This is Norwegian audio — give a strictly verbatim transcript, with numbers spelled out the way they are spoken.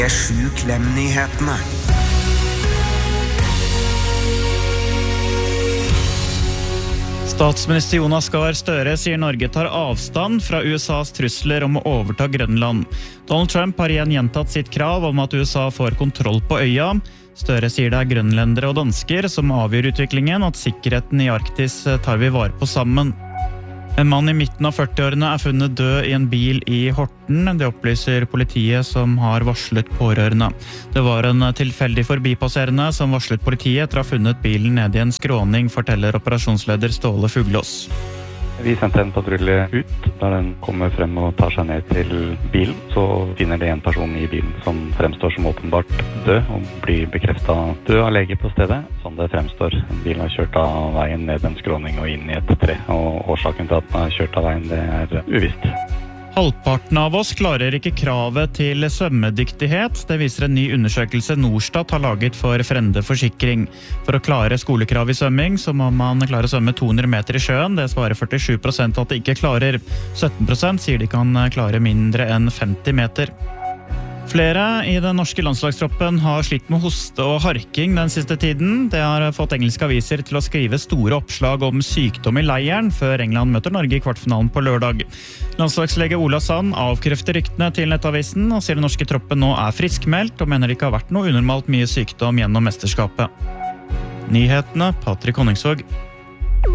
Sju Klem-nyhetene. Statsminister Jonas Gahr Støre sier Norge tar avstand fra U S A's trusler om å overta Grønland. Donald Trump har igjen gjentatt sitt krav om at U S A får kontroll på øya. Støre sier det er grønlendere og dansker som avgjør utviklingen, og at sikkerheten i Arktis tar vi vare på sammen. En mann i midten av førtiårene er funnet død i en bil i Horten. Det opplyser politiet som har varslet pårørende. Det var en tilfeldig forbipasserende som varslet politiet etter å ha funnet bilen nede i en skråning, forteller operasjonsleder Ståle Fuglås. Vi sendte en patrulje ut, der den kommer frem og tar seg ned til bilen. Så finner de en person i bilen som fremstår som åpenbart død, og blir bekreftet død av lege på stedet. Som det fremstår, bilen har kjørt av veien ned en skråning og inn i et tre, og årsaken til at den har kjørt av veien, det er uvisst. Halvparten av oss klarer ikke kravet til svømmedyktighet. Det viser en ny undersøkelse Norstat har laget for Frende Forsikring. For å klare skolekrav i svømming, så må man klare å svømme to hundre meter i sjøen. Det svarer førtisju prosent at de ikke klarer. sytten prosent sier de kan klare mindre enn femti meter. Flere i den norske landslagstroppen har slitt med hoste og harking den siste tiden. Det har fått engelske aviser til å skrive store oppslag om sykdom i leiren før England møter Norge i kvartfinalen på lørdag. Landslagslege Ola Sand avkrefter ryktene til Nettavisen og sier den norske troppen nå er friskmeldt og mener det ikke har vært noe unormalt mye sykdom gjennom mesterskapet. Nyhetene, Patrick Honningsvåg.